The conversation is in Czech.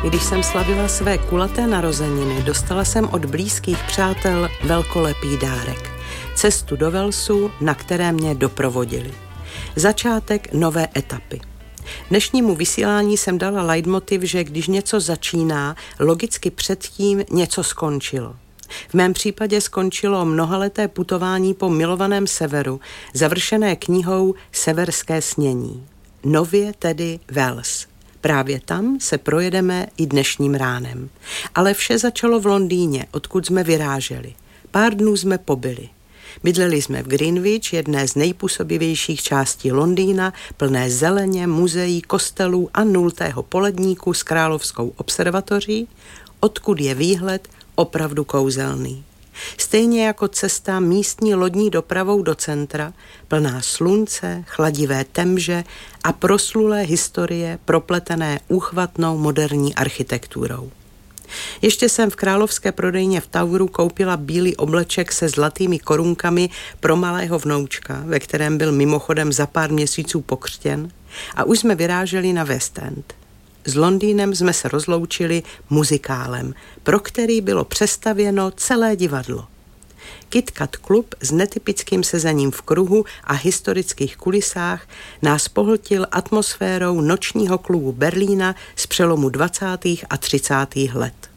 Když jsem slavila své kulaté narozeniny, dostala jsem od blízkých přátel velkolepý dárek. Cestu do Walesu, na které mě doprovodili. Začátek nové etapy. Dnešnímu vysílání jsem dala leitmotiv, že když něco začíná, logicky předtím něco skončilo. V mém případě skončilo mnohaleté putování po milovaném severu, završené knihou Severské snění. Nově tedy Wales. Právě tam se projedeme i dnešním ránem. Ale vše začalo v Londýně, odkud jsme vyráželi. Pár dnů jsme pobyli. Bydleli jsme v Greenwich, jedné z nejpůsobivějších částí Londýna, plné zeleně, muzeí, kostelů a nultého poledníku s královskou observatoří, odkud je výhled opravdu kouzelný. Stejně jako cesta místní lodní dopravou do centra, plná slunce, chladivé temže a proslulé historie propletené úchvatnou moderní architekturou. Ještě jsem v královské prodejně v Toweru koupila bílý obleček se zlatými korunkami pro malého vnoučka, ve kterém byl mimochodem za pár měsíců pokřtěn, a už jsme vyráželi na West End. S Londýnem jsme se rozloučili muzikálem, pro který bylo přestavěno celé divadlo. Kit Kat Club s netypickým sezením v kruhu a historických kulisách nás pohltil atmosférou nočního klubu Berlína z přelomu 20. a 30. let.